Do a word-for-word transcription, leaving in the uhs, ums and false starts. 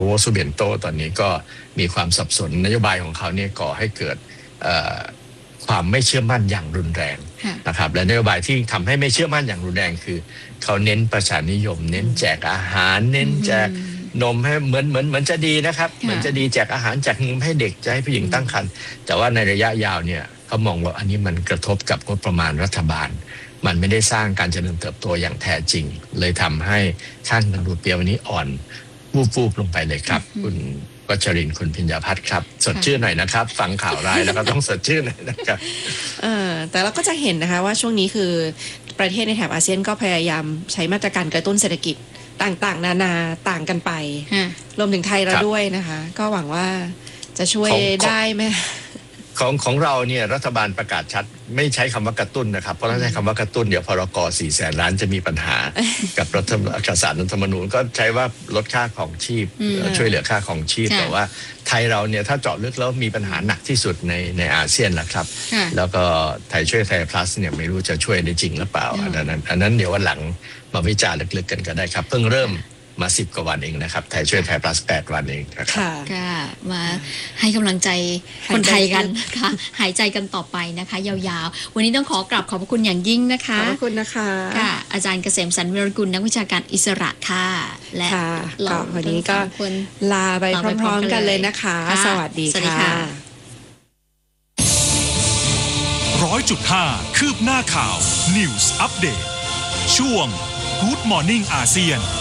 โวซูเบียนโตตอนนี้ก็มีความสับสนนโยบายของเขาเนี่ยก่อให้เกิดความไม่เชื่อมั่นอย่างรุนแรงนะครับและนโยบายที่ทำให้ไม่เชื่อมั่นอย่างรุนแรงคือเขาเน้นประชานิยมเน้นแจกอาหารเน้นแจกนมให้เหมือนเหมือนเหมือนจะดีนะครับเหมือนจะดีแจกอาหารแจกนมให้เด็กจะให้ผู้หญิงตั้งครรภ์แต่ว่าในระยะยาวเนี่ยเขามองว่าอันนี้มันกระทบกับงบประมาณรัฐบาลมันไม่ได้สร้างการเจริญเติบโตอย่างแท้จริงเลยทำให้ค่าเงินรูเปียวันนี้อ่อนวูบๆลงไปเลยครับคุณวัชรินทร์คุณพิญญาพัฒน์ครับสดชื่นหน่อยนะครับฟังข่าวร้ายแล้วก็ต้องสดชื่นหน่อยนะครับเออแต่เราก็จะเห็นนะคะว่าช่วงนี้คือประเทศในแถบอาเซียนก็พยายามใช้มาตรการกระตุ้นเศรษฐกิจต่างๆนานาต่างกันไปรวมถึงไทยเราด้วยนะคะก็หวังว่าจะช่วยได้ไหมของของเราเนี่ยรัฐบาลประกาศชัดไม่ใช้คำว่ากระตุ้นนะครับเพราะถ้าใช้คำว่ากระตุ้นเดี๋ยวพรกสี่แสนล้านจะมีปัญหากับรัฐเอกสารรัฐธรรมนูญก็ใช้ว่าลดค่าของชีพช่วยเหลือค่าของชีพแต่ว่าไทยเราเนี่ยถ้าเจาะลึกแล้วมีปัญหาหนักที่สุดในในอาเซียนแหละครับแล้วก็ไทยช่วยไทย plus เนี่ยไม่รู้จะช่วยได้จริงหรือเปล่าอันนั้นอันนั้นเดี๋ยววันหลังมาวิจารณ์ลึกๆกันก็ได้ครับเพิ่งเริ่มมาสิบกว่าวันเองนะครับไทยช่วยไทย plus แปดวันเองนะครับค่ะมาให้กำลังใจคนไทยกันค่ะหายใจกันต่อไปนะคะยาวๆวันนี้ต้องขอกราบขอบพระคุณอย่างยิ่งนะคะขอบคุณนะคะค่ะอาจารย์เกษมสันต์ วิรกุลนักวิชาการอิสระค่ะและเราวันนี้ก็ลาไปพร้อมๆกันเลยนะคะสวัสดีค่ะร้อยจุดห้าคืบหน้าข่าว News Update ช่วง Good Morning อาเซียน